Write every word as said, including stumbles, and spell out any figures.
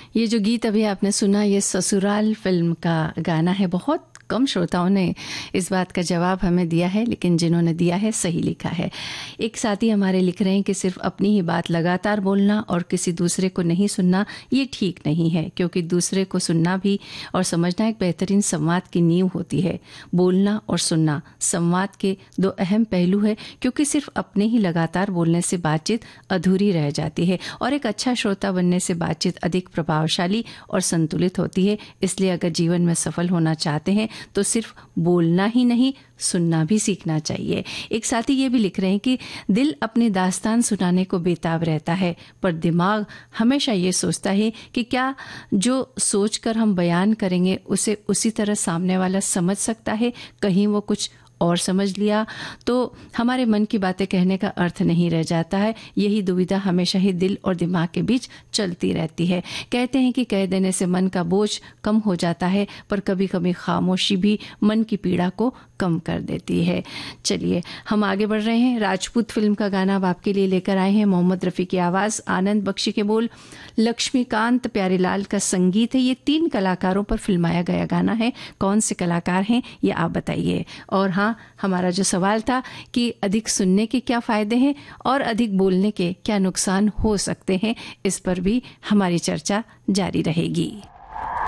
ये जो गीत अभी आपने सुना, ये ससुराल फिल्म का गाना है। बहुत कम श्रोताओं ने इस बात का जवाब हमें दिया है, लेकिन जिन्होंने दिया है सही लिखा है। एक साथी हमारे लिख रहे हैं कि सिर्फ अपनी ही बात लगातार बोलना और किसी दूसरे को नहीं सुनना, ये ठीक नहीं है, क्योंकि दूसरे को सुनना भी और समझना एक बेहतरीन संवाद की नींव होती है। बोलना और सुनना संवाद के दो अहम पहलू है, क्योंकि सिर्फ अपने ही लगातार बोलने से बातचीत अधूरी रह जाती है और एक अच्छा श्रोता बनने से बातचीत अधिक प्रभावशाली और संतुलित होती है। इसलिए अगर जीवन में सफल होना चाहते हैं तो सिर्फ बोलना ही नहीं, सुनना भी सीखना चाहिए। एक साथी ये भी लिख रहे हैं कि दिल अपनी दास्तान सुनाने को बेताब रहता है, पर दिमाग हमेशा ये सोचता है कि क्या जो सोचकर हम बयान करेंगे उसे उसी तरह सामने वाला समझ सकता है। कहीं वो कुछ और समझ लिया तो हमारे मन की बातें कहने का अर्थ नहीं रह जाता है। यही दुविधा हमेशा ही दिल और दिमाग के बीच चलती रहती है। कहते हैं कि कह देने से मन का बोझ कम हो जाता है, पर कभी कभी खामोशी भी मन की पीड़ा को कम कर देती है। चलिए हम आगे बढ़ रहे हैं। राजपूत फिल्म का गाना अब आपके लिए लेकर आए हैं। मोहम्मद रफ़ी की आवाज़, आनंद बख्शी के बोल, लक्ष्मीकांत प्यारेलाल का संगीत है। ये तीन कलाकारों पर फिल्माया गया गाना है। कौन से कलाकार हैं ये आप बताइए। और हाँ, हमारा जो सवाल था कि अधिक सुनने के क्या फ़ायदे हैं और अधिक बोलने के क्या नुकसान हो सकते हैं, इस पर भी हमारी चर्चा जारी रहेगी।